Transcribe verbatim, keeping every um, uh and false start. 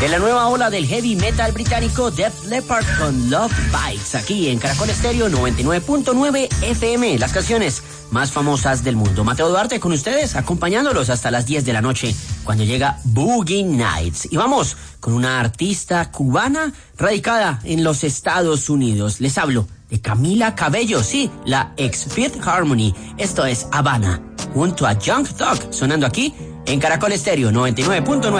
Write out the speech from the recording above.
De la nueva ola del heavy metal británico, Def Leppard con Love Bites, aquí en Caracol Estéreo noventa y nueve punto nueve F M, las canciones más famosas del mundo. Mateo Duarte con ustedes, acompañándolos hasta las diez de la noche, cuando llega Boogie Nights. Y vamos con una artista cubana radicada en los Estados Unidos. Les hablo de Camila Cabello, sí, la ex Fifth Harmony. Esto es Habana, junto a Young Thug, sonando aquí en Caracol Estéreo noventa y nueve punto nueve.